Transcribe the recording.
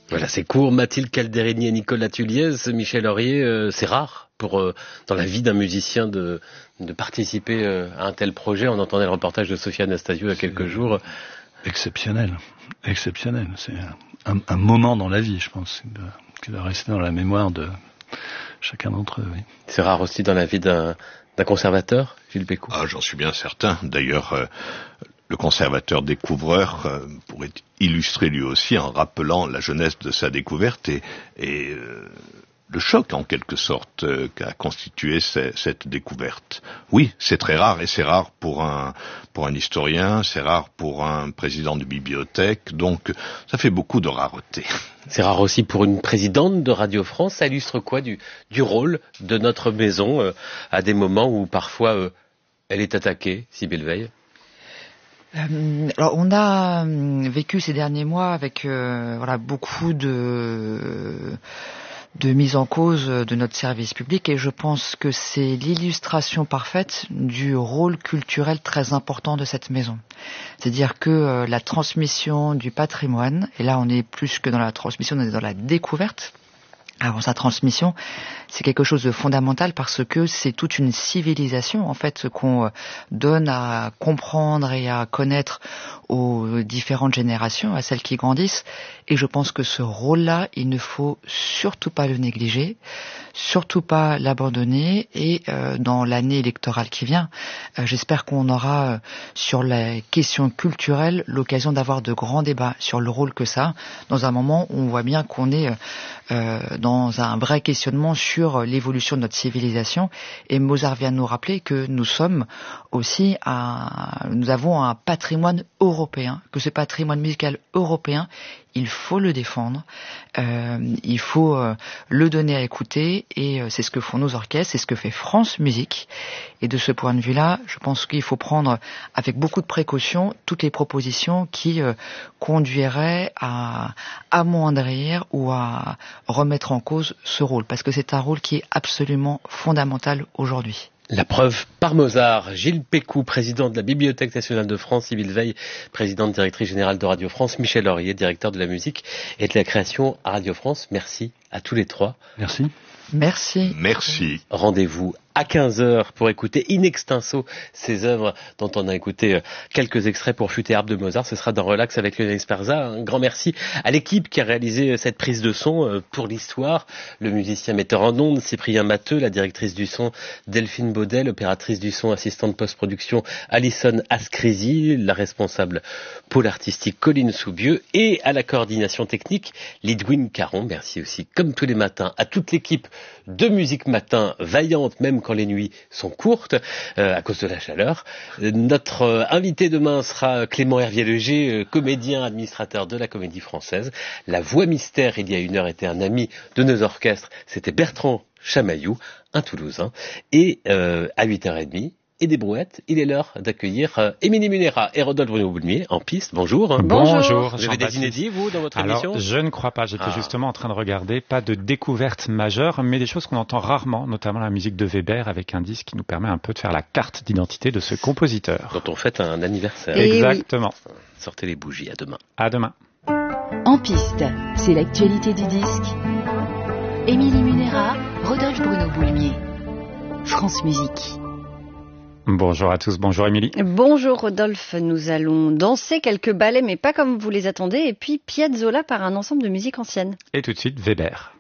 Voilà, c'est court. Mathilde Calderini et Nicolas Tulliez, Michel Laurier, c'est rare dans la vie d'un musicien de participer à un tel projet. On entendait le reportage de Sophia Anastasiou il y a quelques jours. Exceptionnel. C'est un moment dans la vie, je pense, qui va rester dans la mémoire de chacun d'entre eux. Oui. C'est rare aussi dans la vie d'un conservateur, Gilles Pécou. Ah, j'en suis bien certain. D'ailleurs, le conservateur découvreur pourrait illustrer lui aussi en rappelant la jeunesse de sa découverte et le choc en quelque sorte qu'a constitué cette découverte. Oui, c'est très rare et c'est rare pour un historien, c'est rare pour un président de bibliothèque, donc ça fait beaucoup de rareté. C'est rare aussi pour une présidente de Radio France. Ça illustre quoi du rôle de notre maison à des moments où parfois elle est attaquée, Sybille Veil? Alors on a vécu ces derniers mois avec beaucoup de mise en cause de notre service public et je pense que c'est l'illustration parfaite du rôle culturel très important de cette maison. C'est-à-dire que la transmission du patrimoine, et là on est plus que dans la transmission, on est dans la découverte, avant sa transmission, c'est quelque chose de fondamental parce que c'est toute une civilisation en fait qu'on donne à comprendre et à connaître aux différentes générations, à celles qui grandissent. Et je pense que ce rôle-là, il ne faut surtout pas le négliger, surtout pas l'abandonner. Et dans l'année électorale qui vient, j'espère qu'on aura sur la question culturelle l'occasion d'avoir de grands débats sur le rôle que ça a, dans un moment où on voit bien qu'on est dans un vrai questionnement sur l'évolution de notre civilisation. Et Mozart vient de nous rappeler que nous avons un patrimoine européen, que ce patrimoine musical européen, il faut le défendre, il faut le donner à écouter, et c'est ce que font nos orchestres, c'est ce que fait France Musique. Et de ce point de vue-là, je pense qu'il faut prendre avec beaucoup de précaution toutes les propositions qui conduiraient à amoindrir ou à remettre en cause ce rôle, parce que c'est un rôle qui est absolument fondamental aujourd'hui. La preuve par Mozart. Gilles Pécou, président de la Bibliothèque nationale de France, Sybille Veil, présidente directrice générale de Radio France, Michel Laurier, directeur de la musique et de la création à Radio France. Merci à tous les trois. Merci. Merci. Rendez-vous à 15h pour écouter in extenso ces œuvres dont on a écouté quelques extraits pour Flûte et harpe de Mozart. Ce sera dans Relax avec Lionel Sperza. Un grand merci à l'équipe qui a réalisé cette prise de son pour l'histoire. Le musicien metteur en ondes Cyprien Matteux, la directrice du son Delphine Baudet, l'opératrice du son assistante post-production Alison Ascrisi, la responsable pôle artistique Colline Soubieux et à la coordination technique Lidwin Caron. Merci aussi comme tous les matins à toute l'équipe de Musique Matin, vaillante même quand les nuits sont courtes à cause de la chaleur. Notre invité demain sera Clément Hervier-Leger, comédien, administrateur de la Comédie Française. La voix mystère, il y a une heure, était un ami de nos orchestres. C'était Bertrand Chamaillou, un Toulousain. Et à 8h30, et des brouettes, il est l'heure d'accueillir Émilie Munera et Rodolphe Bruno-Boulmier en piste. Bonjour. Bonjour. Vous avez des inédits, vous, dans votre émission ? Alors, je ne crois pas. J'étais justement en train de regarder, pas de découverte majeure, mais des choses qu'on entend rarement, notamment la musique de Weber, avec un disque qui nous permet un peu de faire la carte d'identité de ce compositeur. Dont on fête un anniversaire. Exactement. Oui. Sortez les bougies, à demain. À demain. En piste, c'est l'actualité du disque. Émilie Munera, Rodolphe Bruno-Boulmier. France Musique. Bonjour à tous, bonjour Émilie. Bonjour Rodolphe, nous allons danser quelques ballets mais pas comme vous les attendez et puis Piazzolla par un ensemble de musique ancienne. Et tout de suite Weber.